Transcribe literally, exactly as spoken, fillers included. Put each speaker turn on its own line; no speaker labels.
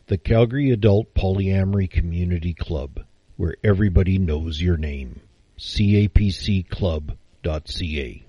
The Calgary Adult Polyamory Community Club, where everybody knows your name. C A P C club dot C A